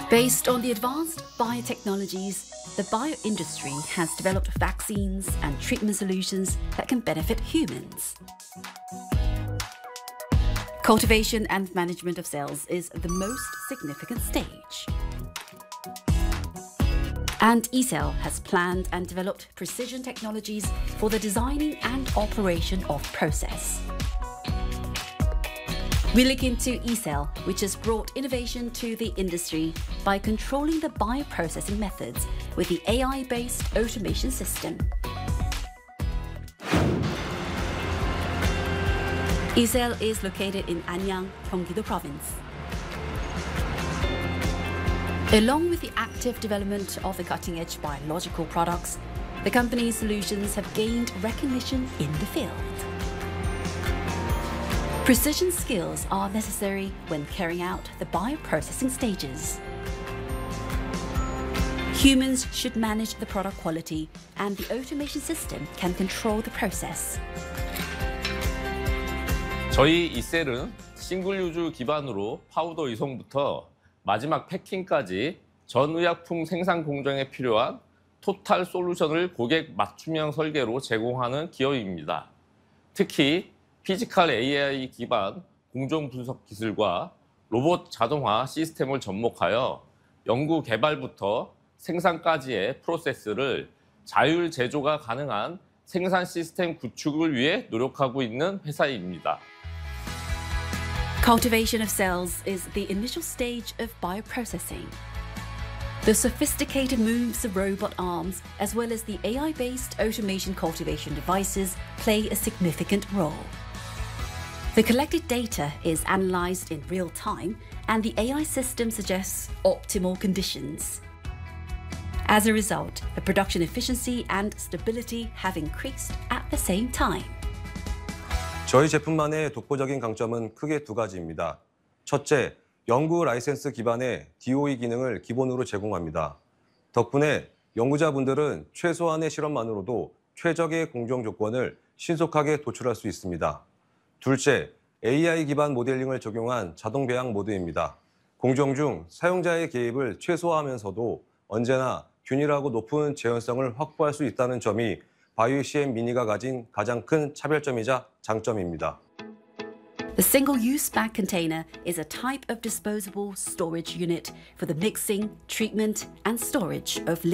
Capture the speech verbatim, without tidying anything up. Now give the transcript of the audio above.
Based on the advanced biotechnologies, the bioindustry has developed vaccines and treatment solutions that can benefit humans. Cultivation and management of cells is the most significant stage. And eCell has planned and developed precision technologies for the designing and operation of process. We look into eCell, which has brought innovation to the industry by controlling the bioprocessing methods with the A I-based automation system. eCell is located in Anyang, Gyeonggi-do Province. Along with the active development of the cutting-edge biological products, the company's solutions have gained recognition in the field. Precision skills are necessary when carrying out the bioprocessing stages. Humans should manage the product quality, and the automation system can control the process. 저희 이셀은 싱글 유즈 기반으로 파우더 이송부터 마지막 패킹까지 전 의약품 생산 공정에 필요한 토탈 솔루션을 고객 맞춤형 설계로 제공하는 기업입니다. 특히 피지컬 에이아이 기반 공정 분석 기술과 로봇 자동화 시스템을 접목하여 연구 개발부터 생산까지의 프로세스를 자율 제조가 가능한 생산 시스템 구축을 위해 노력하고 있는 회사입니다. Cultivation of cells is the initial stage of bioprocessing. The sophisticated moves of robot arms, as well as the A I-based automation cultivation devices, play a significant role. The collected data is analyzed in real time, and the A I system suggests optimal conditions. As a result, the production efficiency and stability have increased at the same time. 저희 제품만의 독보적인 강점은 크게 두 가지입니다. 첫째, 연구 라이센스 기반의 디오이 기능을 기본으로 제공합니다. 덕분에 연구자분들은 최소한의 실험만으로도 최적의 공정 조건을 신속하게 도출할 수 있습니다. 둘째, 에이아이 기반 모델링을 적용한 자동 배양 모드입니다. 공정 중 사용자의 개입을 최소화하면서도 언제나 균일하고 높은 재현성을 확보할 수 있다는 점이 바이오씨엠 미니가 가진 가장 큰 차별점이자 장점입니다. The single-use bag container is a type of disposable storage unit for the mixing, treatment, and storage of liquid